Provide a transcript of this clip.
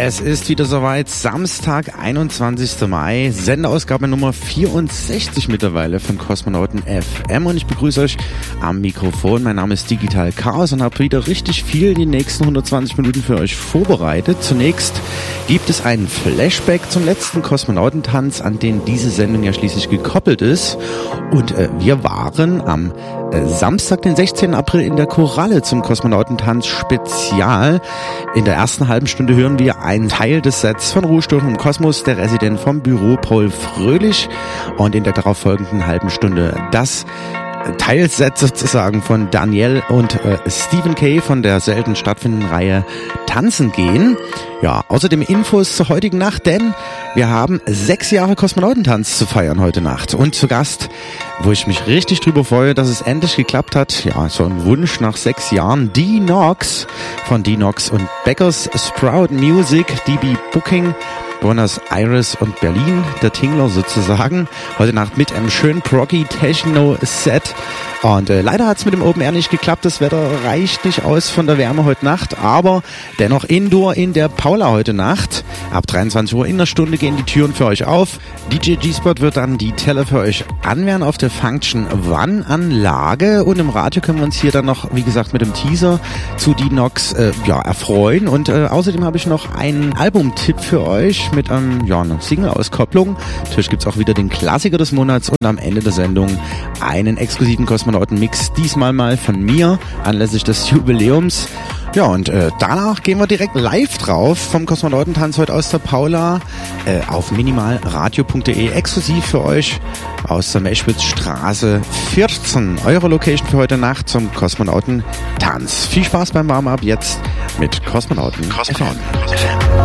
Es ist wieder soweit, Samstag, 21. Mai, Sendeausgabe Nummer 64 mittlerweile von Kosmonauten FM und ich begrüße euch am Mikrofon. Mein Name ist Digital Chaos und habe wieder richtig viel die nächsten 120 Minuten für euch vorbereitet. Zunächst gibt es einen Flashback zum letzten Kosmonautentanz, an den diese Sendung ja schließlich gekoppelt ist. Und wir waren am Samstag, den 16. April in der Koralle zum Kosmonautentanz Spezial. In der ersten halben Stunde hören wir einen Teil des Sets von Ruhestörung im Kosmos, der Resident vom Büro Paul Fröhlich, und in der darauffolgenden halben Stunde das Teilset sozusagen von Daniel und Stephen K. von der selten stattfindenden Reihe Tanzen gehen. Ja, außerdem Infos zur heutigen Nacht, denn wir haben 6 Jahre Kosmonautentanz zu feiern heute Nacht. Und zu Gast, wo ich mich richtig drüber freue, dass es endlich geklappt hat, ja, so ein Wunsch nach 6 Jahren, Dee Knox von Dee Knox und Beggars Sprout Music, DB Booking, Buenos Aires und Berlin, der Tingler sozusagen. Heute Nacht mit einem schönen proggy Techno-Set. Und leider hat es mit dem Open Air nicht geklappt. Das Wetter reicht nicht aus von der Wärme heute Nacht. Aber dennoch Indoor in der Paula heute Nacht. Ab 23 Uhr in einer Stunde gehen die Türen für euch auf. DJ G-Spot wird dann die Teller für euch anwählen auf der Function One-Anlage. Und im Radio können wir uns hier dann noch, wie gesagt, mit dem Teaser zu Dee Knox erfreuen. Und außerdem habe ich noch einen Albumtipp für euch mit einer Single-Auskopplung. Natürlich gibt es auch wieder den Klassiker des Monats und am Ende der Sendung einen exklusiven Kosmonauten-Mix, diesmal mal von mir, anlässlich des Jubiläums. Ja, und danach gehen wir direkt live drauf vom Kosmonautentanz heute aus der Paula auf minimalradio.de, exklusiv für euch aus der Meschwitzstraße 14. Eure Location für heute Nacht zum Kosmonautentanz. Viel Spaß beim Warm-Up jetzt mit Kosmonauten FM.